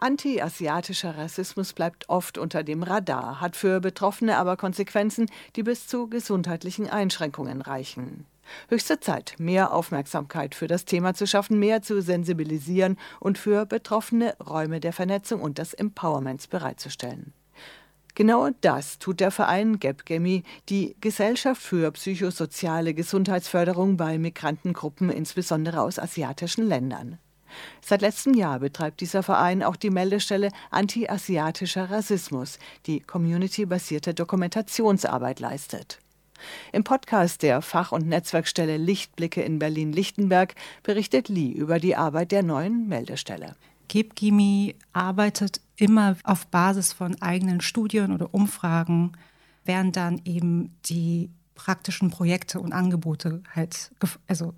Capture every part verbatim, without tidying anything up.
Anti-asiatischer Rassismus bleibt oft unter dem Radar, hat für Betroffene aber Konsequenzen, die bis zu gesundheitlichen Einschränkungen reichen. Höchste Zeit, mehr Aufmerksamkeit für das Thema zu schaffen, mehr zu sensibilisieren und für Betroffene Räume der Vernetzung und des Empowerments bereitzustellen. Genau das tut der Verein Gebgemi, die Gesellschaft für psychosoziale Gesundheitsförderung bei Migrantengruppen, insbesondere aus asiatischen Ländern. Seit letztem Jahr betreibt dieser Verein auch die Meldestelle Anti-asiatischer Rassismus, die community-basierte Dokumentationsarbeit leistet. Im Podcast der Fach- und Netzwerkstelle Lichtblicke in Berlin-Lichtenberg berichtet Li über die Arbeit der neuen Meldestelle. Gebgemi arbeitet immer auf Basis von eigenen Studien oder Umfragen, werden dann eben die praktischen Projekte und Angebote halt, also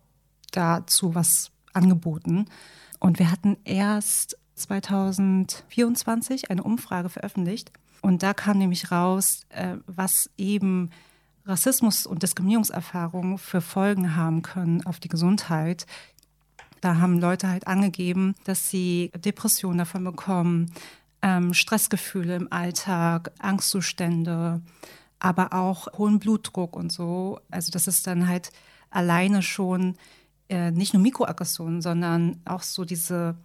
dazu was angeboten. Und wir hatten erst zwanzig vierundzwanzig eine Umfrage veröffentlicht und da kam nämlich raus, was eben Rassismus und Diskriminierungserfahrungen für Folgen haben können auf die Gesundheit. Da haben Leute halt angegeben, dass sie Depressionen davon bekommen, ähm, Stressgefühle im Alltag, Angstzustände, aber auch hohen Blutdruck und so. Also das ist dann halt alleine schon äh, nicht nur Mikroaggressionen, sondern auch so diese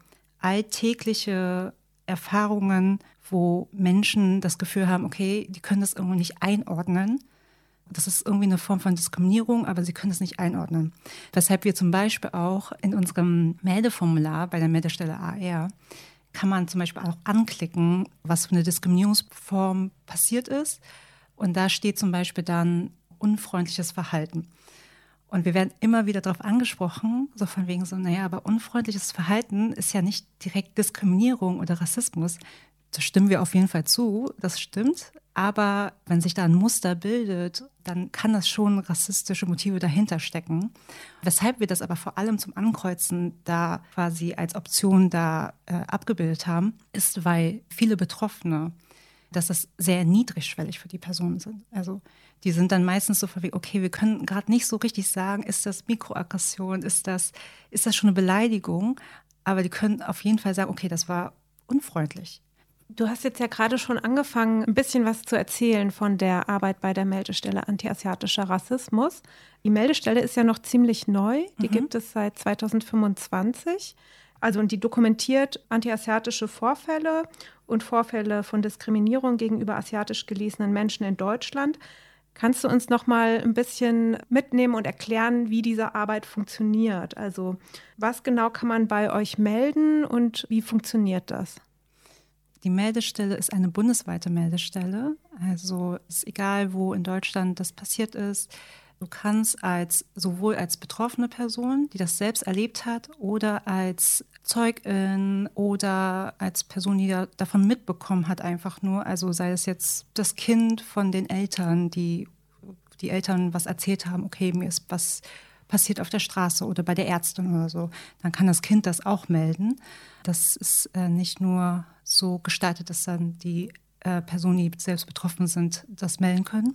alltägliche Erfahrungen, wo Menschen das Gefühl haben, okay, die können das irgendwo nicht einordnen. Das ist irgendwie eine Form von Diskriminierung, aber sie können es nicht einordnen. Weshalb wir zum Beispiel auch in unserem Meldeformular bei der Meldestelle A R kann man zum Beispiel auch anklicken, was für eine Diskriminierungsform passiert ist. Und da steht zum Beispiel dann unfreundliches Verhalten. Und wir werden immer wieder darauf angesprochen, so von wegen so, naja, aber unfreundliches Verhalten ist ja nicht direkt Diskriminierung oder Rassismus. Da stimmen wir auf jeden Fall zu, das stimmt. Aber wenn sich da ein Muster bildet, dann kann das schon rassistische Motive dahinter stecken. Weshalb wir das aber vor allem zum Ankreuzen da quasi als Option da äh, abgebildet haben, ist, weil viele Betroffene, dass das sehr niedrigschwellig für die Personen sind. Also die sind dann meistens so verwirrt, okay, wir können gerade nicht so richtig sagen, ist das Mikroaggression, ist das, ist das schon eine Beleidigung? Aber die können auf jeden Fall sagen, okay, das war unfreundlich. Du hast jetzt ja gerade schon angefangen, ein bisschen was zu erzählen von der Arbeit bei der Meldestelle Anti-asiatischer Rassismus. Die Meldestelle ist ja noch ziemlich neu, die mhm. gibt es seit zwanzig fünfundzwanzig. Also und die dokumentiert anti-asiatische Vorfälle und Vorfälle von Diskriminierung gegenüber asiatisch gelesenen Menschen in Deutschland. Kannst du uns noch mal ein bisschen mitnehmen und erklären, wie diese Arbeit funktioniert? Also was genau kann man bei euch melden und wie funktioniert das? Die Meldestelle ist eine bundesweite Meldestelle. Also ist egal, wo in Deutschland das passiert ist. Du kannst als sowohl als betroffene Person, die das selbst erlebt hat, oder als Zeugin oder als Person, die da, davon mitbekommen hat, einfach nur. Also sei es jetzt das Kind von den Eltern, die die Eltern was erzählt haben, okay, mir ist was passiert auf der Straße oder bei der Ärztin oder so, dann kann das Kind das auch melden. Das ist äh, nicht nur so gestaltet, dass dann die äh, Personen, die selbst betroffen sind, das melden können.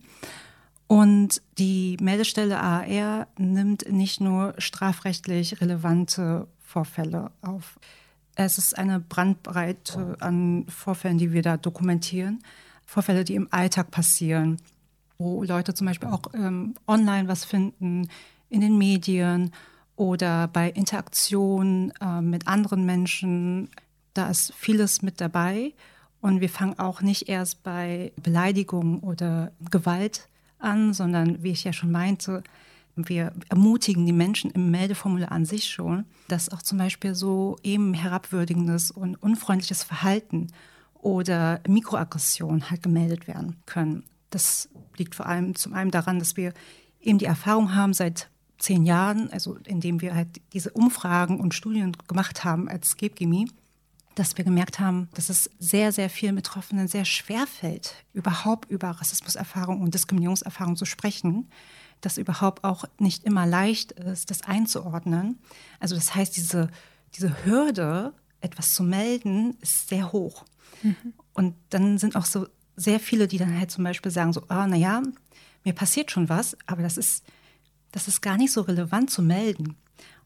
Und die Meldestelle A R nimmt nicht nur strafrechtlich relevante Vorfälle auf. Es ist eine Bandbreite an Vorfällen, die wir da dokumentieren. Vorfälle, die im Alltag passieren, wo Leute zum Beispiel auch ähm, online was finden, in den Medien oder bei Interaktion äh, mit anderen Menschen. Da ist vieles mit dabei. Und wir fangen auch nicht erst bei Beleidigung oder Gewalt an, sondern, wie ich ja schon meinte, wir ermutigen die Menschen im Meldeformular an sich schon, dass auch zum Beispiel so eben herabwürdigendes und unfreundliches Verhalten oder Mikroaggression halt gemeldet werden können. Das liegt vor allem zum einen daran, dass wir eben die Erfahrung haben seit zehn Jahren, also indem wir halt diese Umfragen und Studien gemacht haben als Gebgemi, dass wir gemerkt haben, dass es sehr, sehr vielen Betroffenen sehr schwer fällt, überhaupt über Rassismuserfahrung und Diskriminierungserfahrung zu sprechen, dass überhaupt auch nicht immer leicht ist, das einzuordnen. Also das heißt, diese, diese Hürde, etwas zu melden, ist sehr hoch. Mhm. Und dann sind auch so sehr viele, die dann halt zum Beispiel sagen so, ah, na ja, mir passiert schon was, aber das ist, das ist gar nicht so relevant zu melden.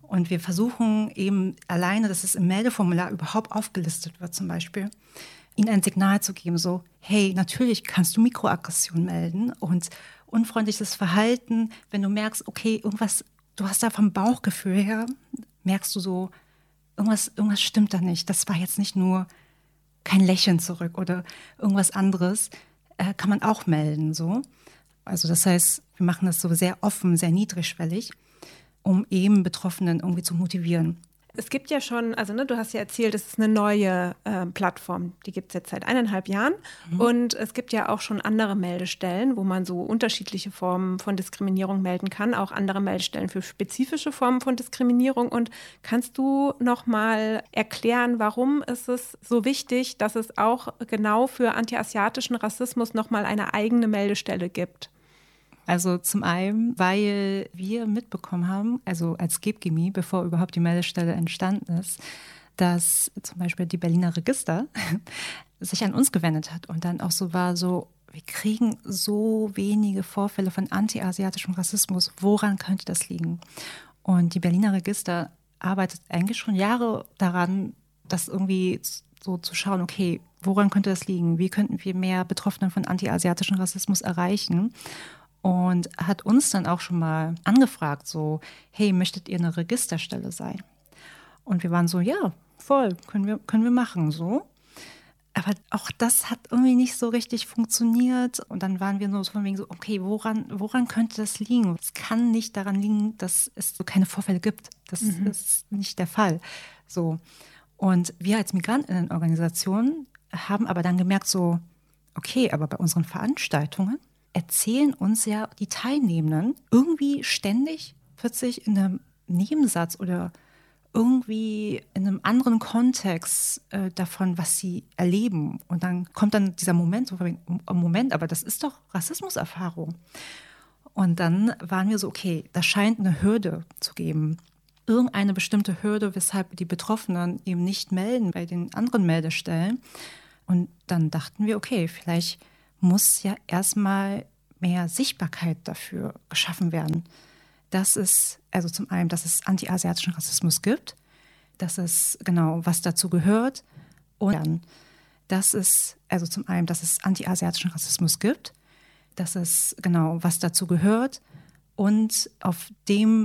Und wir versuchen eben alleine, dass es im Meldeformular überhaupt aufgelistet wird zum Beispiel, ihnen ein Signal zu geben, so, hey, natürlich kannst du Mikroaggression melden und unfreundliches Verhalten, wenn du merkst, okay, irgendwas, du hast da vom Bauchgefühl her, merkst du so, irgendwas, irgendwas stimmt da nicht. Das war jetzt nicht nur kein Lächeln zurück oder irgendwas anderes, äh, kann man auch melden, so. Also das heißt, wir machen das so sehr offen, sehr niedrigschwellig, um eben Betroffenen irgendwie zu motivieren. Es gibt ja schon, also ne, du hast ja erzählt, es ist eine neue äh, Plattform, die gibt es jetzt seit eineinhalb Jahren. Mhm. Und es gibt ja auch schon andere Meldestellen, wo man so unterschiedliche Formen von Diskriminierung melden kann, auch andere Meldestellen für spezifische Formen von Diskriminierung. Und kannst du noch mal erklären, warum ist es so wichtig, dass es auch genau für antiasiatischen Rassismus noch mal eine eigene Meldestelle gibt? Also zum einen, weil wir mitbekommen haben, also als Gebgemi, bevor überhaupt die Meldestelle entstanden ist, dass zum Beispiel die Berliner Register sich an uns gewendet hat und dann auch so war, so, wir kriegen so wenige Vorfälle von antiasiatischem Rassismus. Woran könnte das liegen? Und die Berliner Register arbeitet eigentlich schon Jahre daran, das irgendwie so zu schauen, okay, woran könnte das liegen? Wie könnten wir mehr Betroffene von antiasiatischem Rassismus erreichen? Und hat uns dann auch schon mal angefragt, so, hey, möchtet ihr eine Registerstelle sein? Und wir waren so, ja, voll, können wir, können wir machen, so. Aber auch das hat irgendwie nicht so richtig funktioniert. Und dann waren wir nur so von wegen so, okay, woran, woran könnte das liegen? Es kann nicht daran liegen, dass es so keine Vorfälle gibt. Das mhm. ist nicht der Fall. So. Und wir als Migrantinnenorganisation haben aber dann gemerkt, so, okay, aber bei unseren Veranstaltungen erzählen uns ja die Teilnehmenden irgendwie ständig plötzlich in einem Nebensatz oder irgendwie in einem anderen Kontext äh, davon, was sie erleben. Und dann kommt dann dieser Moment, so, Moment, aber das ist doch Rassismuserfahrung. Und dann waren wir so, okay, das scheint eine Hürde zu geben. Irgendeine bestimmte Hürde, weshalb die Betroffenen eben nicht melden bei den anderen Meldestellen. Und dann dachten wir, okay, vielleicht muss ja erstmal mehr Sichtbarkeit dafür geschaffen werden, dass es, also zum einen, dass es antiasiatischen Rassismus gibt, dass es genau, was dazu gehört und dann, dass es, also zum einen, dass es antiasiatischen Rassismus gibt, dass es genau, was dazu gehört und auf dem